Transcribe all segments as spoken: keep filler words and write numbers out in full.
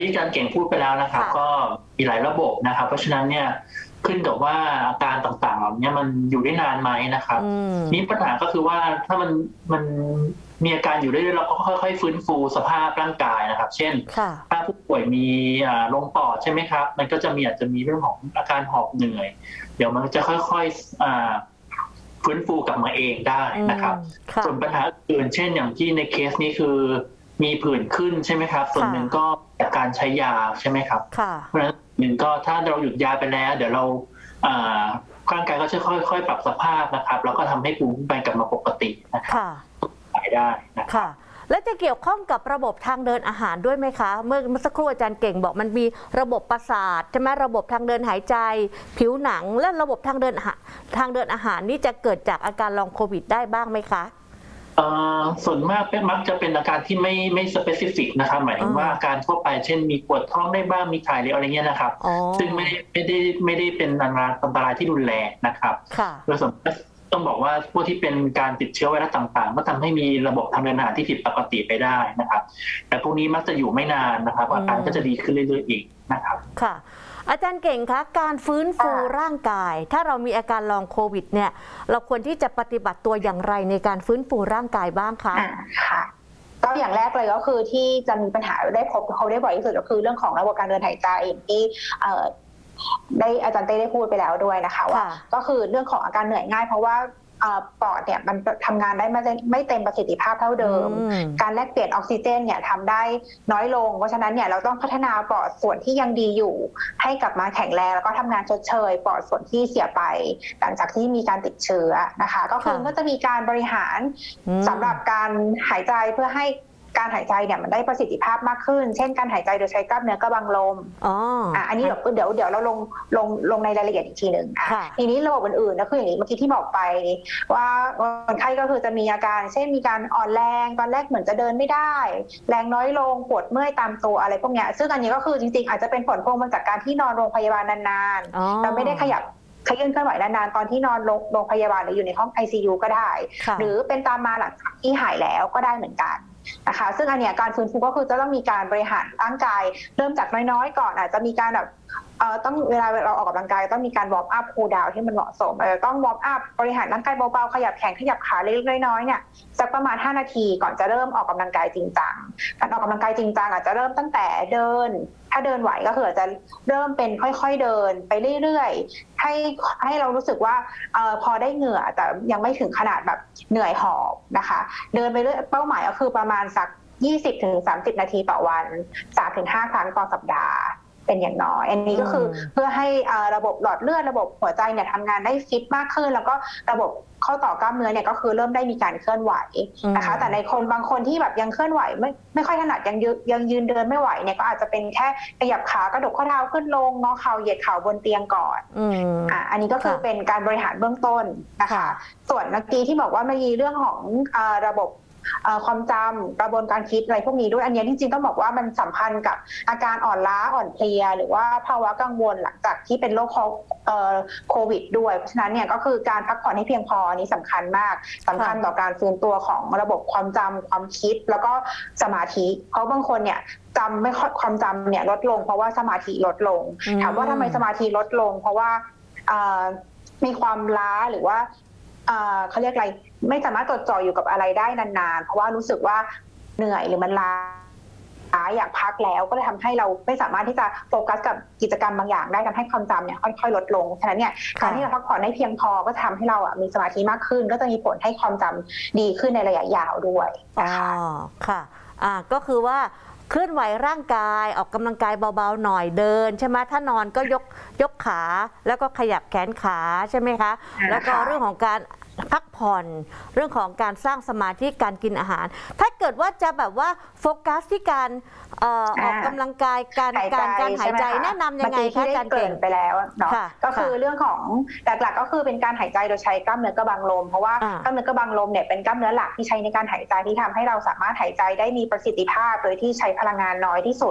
ที่อาจารย์เก่งพูดไปแล้วนะครับก็มีหลายระบบนะครับเพราะฉะนั้นเนี่ยขึ้นกับว่าอาการต่างๆเหล่านี้มันอยู่ได้นานไหมนะครับนี่ปัญหาก็คือว่าถ้ามันมันมีอาการอยู่เรื่อยๆเราก็ค่อยๆฟื้นฟูสภาพร่างกายนะครับเช่นถ้าผู้ป่วยมีลงปอดใช่ไหมครับมันก็จะมีอาจจะมีเรื่องของอาการหอบเหนื่อยเดี๋ยวมันจะค่อยๆฟื้นฟูกลับมาเองได้นะครับส่วนปัญหาอื่นเช่นอย่างที่ในเคสนี้คือมีผื่นขึ้นใช่ไหมครับส่วนหนึ่งก็จากการใช้ยาใช่ไหมครับเพราะฉะนั้นหนึ่งก็ถ้าเราหยุดยาไปแล้วเดี๋ยวเราร่างกายก็จะค่อยๆปรับสภาพนะครับแล้วก็ทำให้ภูมิคุ้มกันกลับมาปกตินะครับหายได้นะครับและจะเกี่ยวข้องกับระบบทางเดินอาหารด้วยไหมคะเมื่อสักครู่อาจารย์เก่งบอกมันมีระบบประสาทใช่ไหมระบบทางเดินหายใจผิวหนังและระบบทางเดินทางเดินอาหารนี่จะเกิดจากอาการลองโควิดได้บ้างไหมคะส่วนมากมักจะเป็นอาการที่ไม่ไม่สเปซิฟิกนะครับหมายถึงว่าอาการทั่วไปเช่นมีปวดท้องได้บ้างมีถ่ายเร็วอะไรเงี้ยนะครับซึ่งไม่ไม่ได้ไม่ได้เป็นอันตรายที่รุนแรงนะครับโดยสมมติต้องบอกว่าพวกที่เป็นการติดเชื้อไวรัสต่างๆก็ทำให้มีระบบทางเดินอาหารที่ผิดปกติไปได้นะครับแต่พวกนี้มักจะอยู่ไม่นานนะครับอาการก็จะดีขึ้นเรื่อยๆอีกนะครับค่ะอาจารย์เก่งคะการฟื้นฟูร่างกายถ้าเรามีอาการลองโควิดเนี่ยเราควรที่จะปฏิบัติตัวอย่างไรในการฟื้นฟูร่างกายบ้างคะค่ะก็อย่างแรกเลยก็คือที่จะมีปัญหาได้พบเขาได้บ่อยที่สุดก็คือเรื่องของระบบการเดินหายใจอย่างที่ได้อาจารย์เต้ได้พูดไปแล้วด้วยนะคะว่าก็คือเรื่องของอาการเหนื่อยง่ายเพราะว่าปอดเนี่ยมันทำงานได้ไม่ไม่เต็มประสิทธิภาพเท่าเดิมการแลกเปลี่ยนออกซิเจนเนี่ยทำได้น้อยลงเพราะฉะนั้นเนี่ยเราต้องพัฒนาปอดส่วนที่ยังดีอยู่ให้กลับมาแข็งแรงแล้วก็ทำงานชดเชยปอดส่วนที่เสียไปหลังจากที่มีการติดเชื้อนะคะก็คือก็จะมีการบริหารสำหรับการหายใจเพื่อให้การหายใจเนี่ยมันได้ประสิทธิภาพมากขึ้นเช่นการหายใจโดยใช้กล้ามเนื้อกระบังลมอ๋ออ่ะอันนี้เดี๋ยวเดี๋ยวเดี๋ยวเราลงลงลงในรายละเอียดอีกทีหนึ่งอ่ะทีนี้ระบบอื่นๆก็คืออย่างนี้เมื่อกี้ที่บอกไปว่าคนไข้ก็คือจะมีอาการเช่นมีการอ่อนแรงตอนแรกเหมือนจะเดินไม่ได้แรงน้อยลงปวดเมื่อยตามตัวอะไรพวกเนี้ยซึ่งอันนี้ก็คือจริงๆอาจจะเป็นผลพวงมาจากการที่นอนโรงพยาบาลนานๆเราไม่ได้ขยับขยื่นเคลื่อนไหวนานๆตอนที่นอนโรงพยาบาลหรืออยู่ในห้อง ไอ ซี ยู ก็ได้หรือเป็นตามมาหลังจากที่หายแล้วก็ได้เหมือนกันนะคะซึ่งอันเนี้ยการฟื้นฟูก็คือจะต้องมีการบริหารร่างกายเริ่มจากน้อยๆก่อนอาจจะมีการแบบเอ่อต้องเวลาเราออกกำลังกายต้องมีการวอร์มอัพคูลดาวน์ที่มันเหมาะสมเออต้องวอร์มอัพบริหารร่างกายเบาๆขยับแขนขยับขาเล็กๆน้อยๆเนี่ยสักประมาณห้านาทีก่อนจะเริ่มออกกำลังกายจริงจังการออกกำลังกายจริงจังอาจจะเริ่มตั้งแต่เดินถ้าเดินไหวก็คืออาจจะเริ่มเป็นค่อยๆเดินไปเรื่อยๆให้ให้เรารู้สึกว่าเอ่อพอได้เหงื่อแต่ยังไม่ถึงขนาดแบบเหนื่อยหอบนะคะเดินไปเรื่อยเป้าหมายก็คือประมาณสักยี่สิบถึงสามสิบนาทีต่อวัน สามถึงห้า ครั้งต่อสัปดาห์เป็นอย่างน้อยอันนี้ก็คือเพื่อให้ระบบหลอดเลือดระบบหัวใจเนี่ยทำงานได้ฟิตมากขึ้นแล้วก็ระบบข้อต่อกล้ามเนื้อเนี่ยก็คือเริ่มได้มีการเคลื่อนไหวนะคะแต่ในคนบางคนที่แบบยังเคลื่อนไหวไม่ไม่ค่อยถนัดยังยืนยังยืนเดินไม่ไหวเนี่ยก็อาจจะเป็นแค่ขยับขากระดกข้อเท้าขึ้นลงงอเข่าเหยียดเข่าบนเตียงก่อนอ่าอันนี้ก็คือเป็นการบริหารเบื้องต้นนะคะส่วนเมื่อกี้ที่บอกว่ามีเรื่องของระบบความจำกระบวนการคิดอะไรพวกนี้ด้วยอันนี้จริงๆต้องบอกว่ามันสัมพันธ์กับอาการอ่อนล้าอ่อนเพลียหรือว่าภาวะกังวลหลังจากที่เป็นโรคโควิดด้วยเพราะฉะนั้นเนี่ยก็คือการพักผ่อนให้เพียงพอนี้สำคัญมากสำคัญต่อการฟื้นตัวของระบบความจำความคิดแล้วก็สมาธิเพราะบางคนเนี่ยจำไม่ค่อยความจำเนี่ยลดลงเพราะว่าสมาธิลดลงถามว่าทำไมสมาธิลดลงเพราะว่ามีความล้าหรือว่าเขาเรียกอะไรไม่สามารถจดจ่ออยู่กับอะไรได้นานๆเพราะว่ารู้สึกว่าเหนื่อยหรือมันล้าอยากพักแล้วก็เลยทำให้เราไม่สามารถที่จะโฟกัสกับกิจกรรมบางอย่างได้ทำให้ความจำเนี่ยค่อยๆลดลงฉะนั้นเนี่ยการที่เราพักผ่อนให้เพียงพอก็ทำให้เราอ่ะมีสมาธิมากขึ้นก็จะมีผลให้ความจำดีขึ้นในระยะยาวด้วยอ๋อค่ะอ่าก็คือว่าเคลื่อนไหวร่างกายออกกำลังกายเบาๆหน่อยเดินใช่ไหมถ้านอนก็ยกยกขาแล้วก็ขยับแขนขาใช่ไหมคะแล้วก็เรื่องของการพักผ่อนเรื่องของการสร้างสมาธิการกินอาหารถ้าเกิดว่าจะแบบว่าโฟกัสที่การออกกำลังกายการการการหายใจแนะนำยังไงคะอาจารย์เก่งไปแล้วเนาะก็คือเรื่องของหลักๆก็คือเป็นการหายใจโดยใช้กล้ามเนื้อกระบังลมเพราะว่ากล้ามเนื้อกระบังลมเนี่ยเป็นกล้ามเนื้อหลักที่ใช้ในการหายใจที่ทำให้เราสามารถหายใจได้มีประสิทธิภาพโดยที่ใช้พลังงานน้อยที่สุด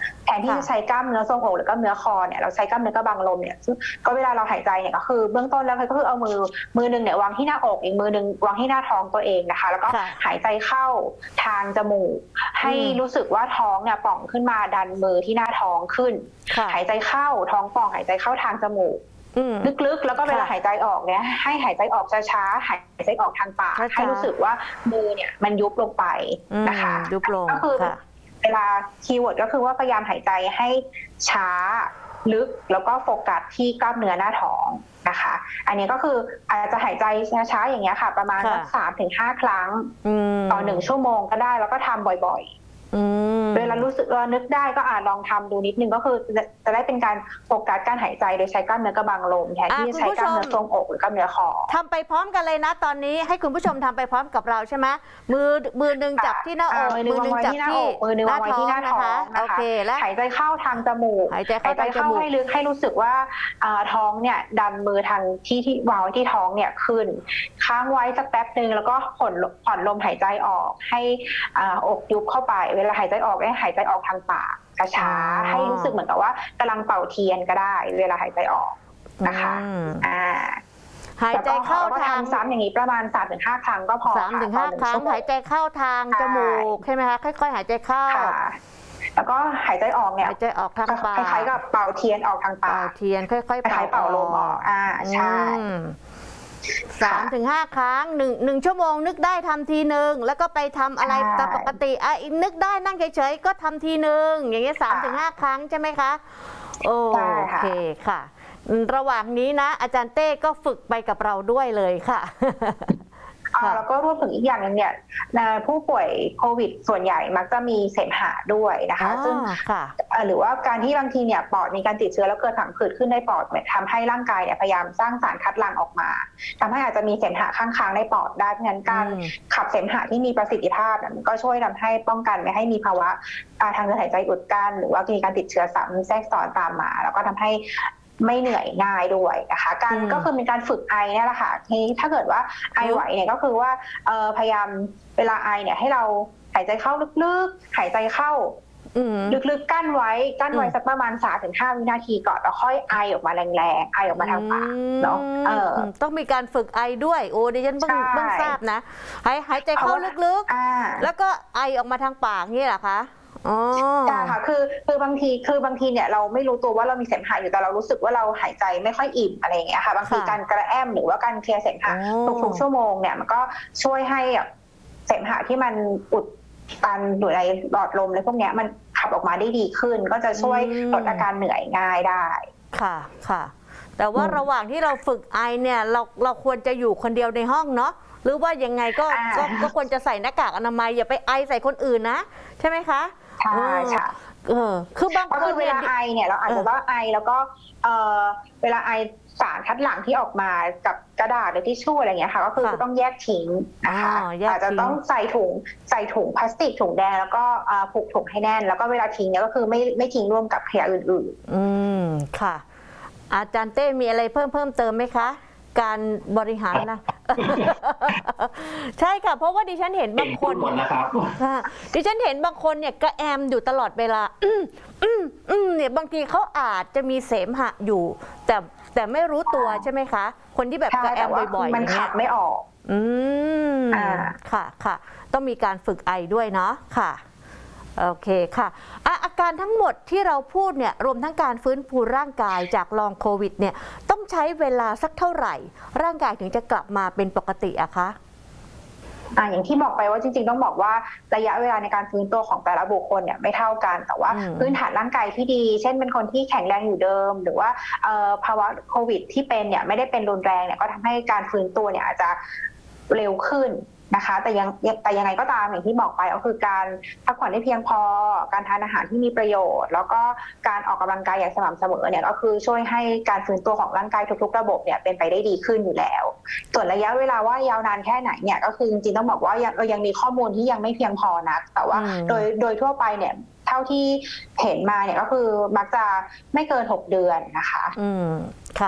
แทนที่จะใช้กล้ามเนื้อทรวงอกหรือกล้ามเนื้อคอเนี่ยเราใช้กล้ามเนื้อกระบังลมเนี่ยซึ่งก็เวลาเราหายใจเนี่ยก็คือเบื้องต้นแล้วก็คือเอามือมือหนึ่งเนี่ยวางที่หน้าอกอีกมือหนึ่งวางที่หน้าท้องตัวเองนะคะแล้วก็หายใจเข้าทางจมูกให้รู้สึกว่าท้องเนี่ยป่องขึ้นมาดันมือที่หน้าท้องขึ้นหายใจเข้าท้องป่องหายใจเข้าทางจมูกลึกๆแล้วก็เวลาหายใจออกเนี่ยให้หายใจออกช้าๆหายใจออกทางปากให้รู้สึกว่ามือเนี่ยมันยุบลงไปนะคะยุบลงก็คือเวลาคีย์เวิร์ดก็คือว่าพยายามหายใจให้ช้าลึกแล้วก็โฟกัสที่กล้ามเนื้อหน้าท้องนะคะอันนี้ก็คืออาจจะหายใจช้าๆอย่างเงี้ยค่ะประมาณสักสามถึงห้าครั้งต่อหนึ่งชั่วโมงก็ได้แล้วก็ทำบ่อยๆเวลารู้สึกว่านึกได้ก็อาจลองทำดูนิดนึงก็คือจะได้เป็นการโฟกัสการหายใจโดยใช้กล้ามเนื้อกระบังลมแทนที่จะใช้กล้ามเนื้อทรวงอกหรือกล้ามเนื้อคอทำไปพร้อมกันเลยนะตอนนี้ให้คุณผู้ชมทำไปพร้อมกับเราใช่ไหมมือมือหนึ่งจับที่หน้าอกมือหนึ่งจับที่มือหนึ่งวางไว้ที่หน้าท้องโอเคแล้วหายใจเข้าทางจมูกหายใจเข้าให้ลึกให้รู้สึกว่าท้องเนี่ยดันมือทางที่ที่วางไว้ที่ท้องเนี่ยขึ้นค้างไว้สักแป๊บนึงแล้วก็ผ่อนผ่อนลมหายใจออกให้อกยุบเข้าไปเวลาหายใจออกให้หายใจออกทางปากช้าๆให้รู้สึกเหมือนกับว่ากำลังเป่าเทียนก็ได้เวลาหายใจออกนะคะอ่าหายใจเข้าทางซ้ำอย่างนี้ประมาณ สามถึงห้า ครั้งก็พอสามถึงห้า ครั้งหายใจเข้าทางจมูกใช่ไหมคะค่อยๆหายใจเข้าแล้วก็หายใจออกเนี่ยหายใจออกทางปากคล้ายๆกับเป่าเทียนออกทางปากเป่าเทียนค่อยๆเป่าเป่าลมออกอ่าใช่สามถึงห้าครั้งหนึ่งหนึ่งชั่วโมงนึกได้ทำทีหนึ่งแล้วก็ไปทำอะไรตามปกติอ่ะนึกได้นั่งเฉยๆก็ทำทีหนึ่งอย่างเงี้ยสามถึงห้าครั้งใช่ไหมคะโอเคค่ะระหว่างนี้นะอาจารย์เต้ก็ฝึกไปกับเราด้วยเลยค่ะแล้วก็รวมถึงอีกอย่างนึงเนี่ยผู้ป่วยโควิดส่วนใหญ่มักจะมีเสมหะด้วยนะคะซึ่งหรือว่าการที่บางทีเนี่ยปอดมีการติดเชื้อแล้วเกิดผังผืดขึ้นในปอดทำให้ร่างกายเนี่ยพยายามสร้างสารคัดหลั่งออกมาทำให้อาจจะมีเสมหะข้างๆในปอดได้เพราะฉะนั้นการขับเสมหะที่มีประสิทธิภาพมันก็ช่วยทำให้ป้องกันไม่ให้มีภาวะทางเดินหายใจอุดกั้นหรือว่ามีการติดเชื้อซ้ำแทรกซ้อนตามมาแล้วก็ทำให้ไม่เหนื่อยง่ายด้วยนะคะการก็คือมีการฝึกไอเนี่ยแหละค่ะที่ถ้าเกิดว่าไอไหวเนี่ยก็คือว่าพยายามเวลาไอเนี่ยให้เราหายใจเข้าลึกๆหายใจเข้าลึกๆกั้นไว้กั้นไว้สักประมาณ สามถึงห้า วินาทีก่อนแล้วค่อยไอออกมาแรงๆไอออกมาทางปากเนาะเออต้องมีการฝึกไอด้วยโอ้ดิฉันเพิ่งเพิ่งทราบนะหายหายใจเข้าลึกๆแล้วก็ไอออกมาทางปากนี่แหละคะใช่ค่ะคือคือบางทีคือบางทีเนี่ยเราไม่รู้ตัวว่าเรามีเสมหะอยู่แต่เรารู้สึกว่าเราหายใจไม่ค่อยอิ่มอะไรอย่างเงี้ยค่ะบางทีการกระแอมหรือว่าการเคลียร์เสมหะทุกๆชั่วโมงเนี่ยมันก็ช่วยให้เสมหะที่มันอุดตันอยู่ในหลอดลมอะไรพวกเนี้ยมันขับออกมาได้ดีขึ้นก็จะช่วยลดอาการเหนื่อยง่ายได้ค่ะค่ะแต่ว่าระหว่างที่เราฝึกไอเนี่ยเราเราควรจะอยู่คนเดียวในห้องเนาะหรือว่ายังไงก็ก็ควรจะใส่หน้ากากอนามัยอย่าไปไอใส่คนอื่นนะใช่ไหมคะใช่ค่ะเออคือบางคนเวลาไอเนี่ยเราอาจจะว่าไอแล้วก็เออเวลาไอสารคัดหลั่งที่ออกมากับกระดาษหรือทิชชู่อะไรเงี้ยค่ะก็คือต้องแยกทิ้งนะคะอาจจะต้องใส่ถุงใส่ถุงพลาสติกถุงแดงแล้วก็ผูกถุงให้แน่นแล้วก็เวลาทิ้งเนี่ยก็คือไม่ไม่ทิ้งร่วมกับขยะอื่นๆอืมค่ะอาจารย์เต้มีอะไรเพิ่มเพิ่มเติมไหมคะการบริหารนะใช่ค่ะเพราะว่าดิฉันเห็นบางคนดิฉันเห็นบางคนเนี่ยกระแอมอยู่ตลอดเวลาอืมอืมอืมเนี่ยบางทีเขาอาจจะมีเสมหะอยู่แต่แต่ไม่รู้ตัวใช่ไหมคะคนที่แบบกระแอมบ่อยๆมันขับไม่ออกอืมค่ะค่ะต้องมีการฝึกไอด้วยเนาะค่ะโอเคค่ะอาการทั้งหมดที่เราพูดเนี่ยรวมทั้งการฟื้นฟูร่างกายจากลองโควิดเนี่ยต้องใช้เวลาสักเท่าไหร่ร่างกายถึงจะกลับมาเป็นปกติอะคะอ่าอย่างที่บอกไปว่าจริงๆต้องบอกว่าระยะเวลาในการฟื้นตัวของแต่ละบุคคลเนี่ยไม่เท่ากันแต่ว่าพื้นฐานร่างกายที่ดีเช่นเป็นคนที่แข็งแรงอยู่เดิมหรือว่าภาวะโควิดที่เป็นเนี่ยไม่ได้เป็นรุนแรงเนี่ยก็ทำให้การฟื้นตัวเนี่ยอาจจะเร็วขึ้นนะคะแต่ยังแต่ยังไงก็ตามอย่างที่บอกไปก็คือการพักผ่อนให้เพียงพอการทานอาหารที่มีประโยชน์แล้วก็การออกกำลังกายอย่างสม่ำเสมอเนี่ยก็คือช่วยให้การฟื้นตัวของร่างกายทุกๆระบบเนี่ยเป็นไปได้ดีขึ้นอยู่แล้วส่วนระยะเวลาว่ายาวนานแค่ไหนเนี่ยก็คือจริงๆต้องบอกว่าเรายังมีข้อมูลที่ยังไม่เพียงพอนักแต่ว่าโดยโดยทั่วไปเนี่ยเท่าที่เห็นมาเนี่ยก็คือมักจะไม่เกินหกเดือนนะคะอืมค่ะ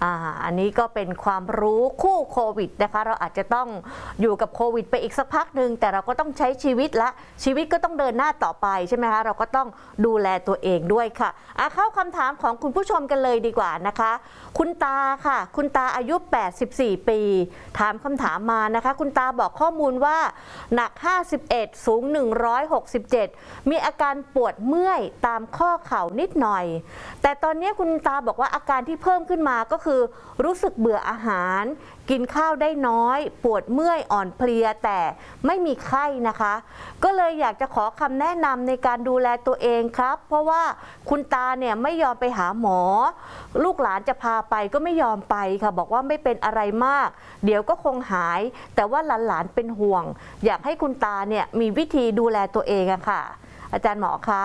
อ่าอันนี้ก็เป็นความรู้คู่โควิดนะคะเราอาจจะต้องอยู่กับโควิดไปอีกสักพักหนึ่งแต่เราก็ต้องใช้ชีวิตละชีวิตก็ต้องเดินหน้าต่อไปใช่ไหมคะเราก็ต้องดูแลตัวเองด้วยค่ะอ่ะเข้าคำถามของคุณผู้ชมกันเลยดีกว่านะคะคุณตาค่ะคุณตาอายุแปดสิบสี่ปีถามคำถามมานะคะคุณตาบอกข้อมูลว่าหนักห้าสิบเอ็ดสูงหนึ่งร้อยหกสิบเจ็ดมีอาการปวดเมื่อยตามข้อเข่านิดหน่อยแต่ตอนนี้คุณตาบอกว่าอาการที่เพิ่มขึ้นมาก็คือรู้สึกเบื่ออาหารกินข้าวได้น้อยปวดเมื่อยอ่อนเพลียแต่ไม่มีไข้นะคะก็เลยอยากจะขอคำแนะนำในการดูแลตัวเองครับเพราะว่าคุณตาเนี่ยไม่ยอมไปหาหมอลูกหลานจะพาไปก็ไม่ยอมไปค่ะบอกว่าไม่เป็นอะไรมากเดี๋ยวก็คงหายแต่ว่าหลานๆเป็นห่วงอยากให้คุณตาเนี่ยมีวิธีดูแลตัวเองอะค่ะอาจารย์หมอคะ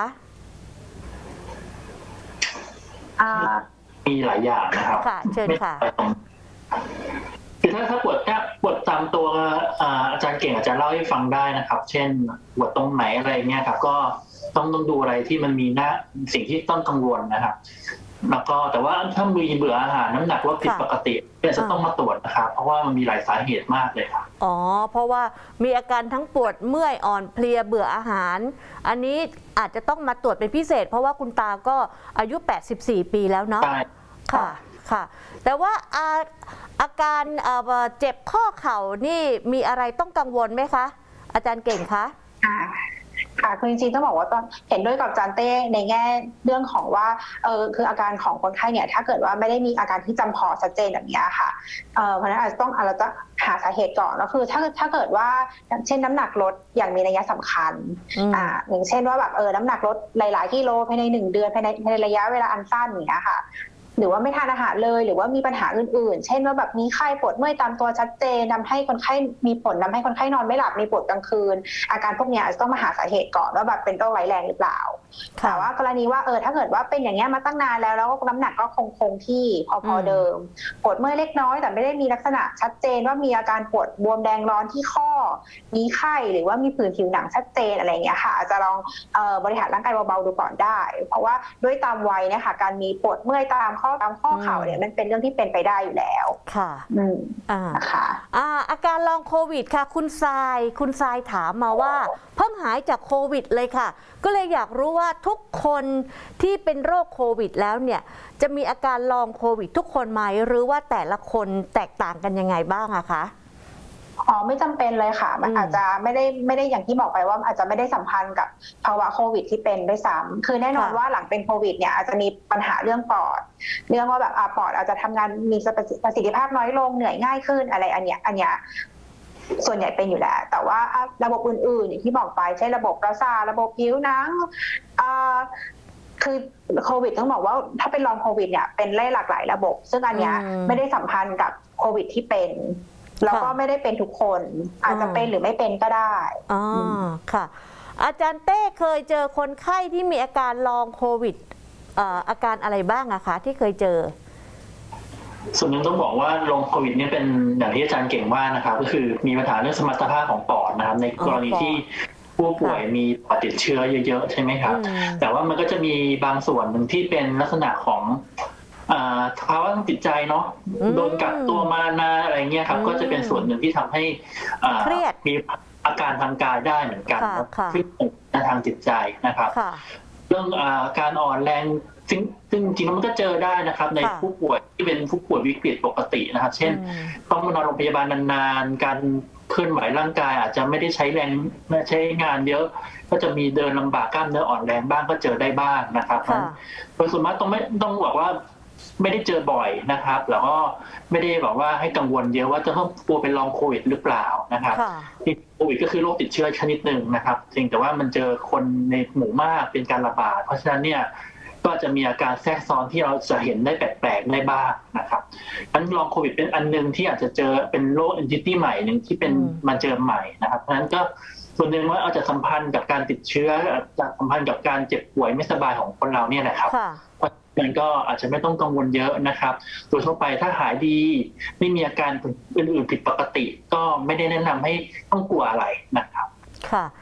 อ่ามีหลายอย่างนะครับค่ะเชิญค่ะคือถ้าถ้าปวดปวดตามตัวอาจารย์เก่งอาจจะเล่าให้ฟังได้นะครับเช่นปวดตรงไหนอะไรเงี้ยครับก็ต้องต้องดูอะไรที่มันมีหน้าสิ่งที่ต้องกังวลนะครับแล้วก็แต่ว่าถ้ามีเบื่ออาหารน้ำหนักลดผิดปกติก็จะต้องมาตรวจนะครับเพราะว่ามันมีหลายสาเหตุมากเลยครับอ๋อเพราะว่ามีอาการทั้งปวดเมื่อยอ่อนเพลียเบื่ออาหารอันนี้อาจจะต้องมาตรวจเป็นพิเศษเพราะว่าคุณตาก็อายุแปดสิบสี่ปีแล้วเนาะค่ะค่ะแต่ว่าอาอาการเจ็บข้อเข่านี่มีอะไรต้องกังวลไหมคะอาจารย์เก่งคะค่ะคือจริงๆต้องบอกว่าตอนเห็นด้วยกับอาจารย์เต้ในแง่เรื่องของว่าเออคืออาการของคนไข้เนี่ยถ้าเกิดว่าไม่ได้มีอาการที่จำเพาะชัดเจนแบบนี้ค่ะเออเพราะฉะนั้นอาจจะต้องอาจจะหาสาเหตุก่อนก็คือถ้าถ้าเกิดว่าเช่นน้ำหนักลดอย่างมีนัยสำคัญอ่าอย่างเช่นว่าแบบเออน้ำหนักลดหลายๆกิโลภายในหนึ่งเดือนภายในภายในระยะเวลาอันสั้นอย่างเงี้ยค่ะหรือว่าไม่ทานอาหารเลยหรือว่ามีปัญหาอื่นๆเช่นว่าแบบมีไข้ปวดเมื่อยตามตัวชัดเจนทำให้คนไข้มีผลทำให้คนไข้นอนไม่หลับมีปวดกลางคืนอาการพวกนี้อาจจะต้องมาหาสาเหตุก่อนว่าแบบเป็นโรคร้ายแรงหรือเปล่าแต่ว่ากรณีว่าเออถ้าเกิดว่าเป็นอย่างเงี้ยมาตั้งนานแล้วแล้วน้ำหนักก็คงคงที่พอพอเดิมปวดเมื่อยเล็กน้อยแต่ไม่ได้มีลักษณะชัดเจนว่ามีอาการปวดบวมแดงร้อนที่ข้อมีไข้หรือว่ามีผื่นผิวหนังชัดเจนอะไรอย่างเงี้ยค่ะอาจจะลองเอ่อบริหารร่างกายเบาๆดูก่อนได้เพราะว่าด้วยตามวัยเนี่ยค่ะการมีปวดเมื่อยตามข้อตามข้อเข่าเนี่ยมันเป็นเรื่องที่เป็นไปได้อยู่แล้วค่ะอืมอ่านะคะอ่าอาการลองโควิดค่ะคุณทรายคุณทรายถามมาว่าเพิ่งหายจากโควิดเลยค่ะก็เลยอยากรู้ว่าทุกคนที่เป็นโรคโควิดแล้วเนี่ยจะมีอาการลองโควิดทุกคนไหมหรือว่าแต่ละคนแตกต่างกันยังไงบ้างอะคะอ๋อไม่จำเป็นเลยค่ะมันอาจจะไม่ได้ไม่ได้อย่างที่บอกไปว่าอาจจะไม่ได้สัมพันธ์กับภาวะโควิดที่เป็นด้วยซ้ำคือแน่นอนว่าหลังเป็นโควิดเนี่ยอาจจะมีปัญหาเรื่องปอดเรื่องว่าแบบอ่าปอดอาจจะทำงานมีประสิทธิภาพน้อยลงเหนื่อยง่ายขึ้นอะไรอันเนี้ยอันเนี้ยส่วนใหญ่เป็นอยู่แล้วแต่ว่าระบบอื่นๆอย่างที่บอกไปใช่ระบบประสาทระบบผิวหนังอ่าคือโควิดต้องบอกว่าถ้าเป็นลองโควิดเนี่ยเป็นไล่หลากหลายระบบซึ่งอันเนี้ยไม่ได้สัมพันธ์กับโควิดที่เป็นแล้วก็ไม่ได้เป็นทุกคนอาจจะเป็นหรือไม่เป็นก็ได้อ๋อค่ะอาจารย์เต้เคยเจอคนไข้ที่มีอาการลองโควิดอาการอะไรบ้างอะคะที่เคยเจอส่วนหนึ่งต้องบอกว่าลงโควิดนี่เป็นอย่างที่อาจารย์เก่งว่านะครับก็คือมีปัญหาเรื่องสมรรถภาพของปอดนะครับในกรณีที่ผู้ป่วยมีปอดติดเชื้อเยอะๆใช่ไหมครับแต่ว่ามันก็จะมีบางส่วนหนึ่งที่เป็นลักษณะของภาวะทางจิตใจเนาะโดนกักตัวมานานอะไรเงี้ยครับก็จะเป็นส่วนหนึ่งที่ทำให้เครียดมีอาการทางกายได้เหมือนกันซึ่งเป็นทางจิตใจนะครับเรื่องการอ่อนแรงซึ่งซึ่งจริงๆมันก็เจอได้นะครับในผู้ป่วยที่เป็นผู้ป่วยวิกฤตปกตินะครับเช่นต้องมานอนโรงพยาบาลนานๆการเคลื่อนไหวร่างกายอาจจะไม่ได้ใช้แรงใช้งานเยอะก็จะมีเดินลำบากกล้ามเนื้ออ่อนแรงบ้างก็เจอได้บ้างนะครับโดยส่วนมากต้องไม่ต้องบอกว่าไม่ได้เจอบ่อยนะครับแล้วก็ไม่ได้บอกว่าให้กังวลเยอะว่าจะต้องกลัวเป็นลองโควิดหรือเปล่านะครับที่โควิดก็คือโรคติดเชื้อชนิดหนึ่งนะครับจริงแต่ว่ามันเจอคนในหมู่มากเป็นการระบาดเพราะฉะนั้นเนี่ยก็จะมีอาการแทรกซ้อนที่เราจะเห็นได้แปลกๆได้บ้างนะครับงั้นลองโควิดเป็นอันนึงที่อาจจะเจอเป็นโรค entity ใหม่หนึ่งที่เป็นมาเจอใหม่นะครับเพราะฉะนั้นก็ส่วนหนึ่งว่าอาจจะสัมพันธ์กับการติดเชื้อจะสัมพันธ์กับการเจ็บป่วยไม่สบายของคนเราเนี่ยแหละครับมันก็อาจจะไม่ต้องกังวลเยอะนะครับโดยทั่วไปถ้าหายดีไม่มีอาการอื่นๆผิดปกติก็ไม่ได้แนะนำให้ต้องกลัวอะไรนะครับค่ะ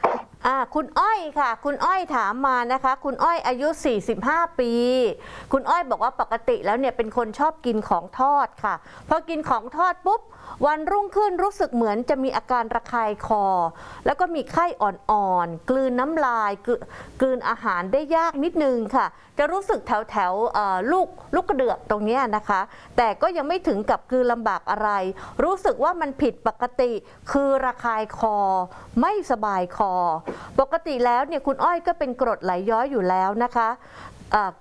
อ่าคุณอ้อยค่ะคุณอ้อยถามมานะคะคุณอ้อยอายุสี่สิบห้าปีคุณอ้อยบอกว่าปกติแล้วเนี่ยเป็นคนชอบกินของทอดค่ะพอกินของทอดปุ๊บวันรุ่งขึ้นรู้สึกเหมือนจะมีอาการระคายคอแล้วก็มีไข้อ่อนๆกลืนน้ำลายกลืนอาหารได้ยากนิดนึงค่ะจะรู้สึกแถวแถวลูกลูกกระเดือกตรงนี้นะคะแต่ก็ยังไม่ถึงกับกลืนลำบากอะไรรู้สึกว่ามันผิดปกติคือระคายคอไม่สบายคอปกติแล้วเนี่ยคุณอ้อยก็เป็นกรดไหลย้อยอยู่แล้วนะคะ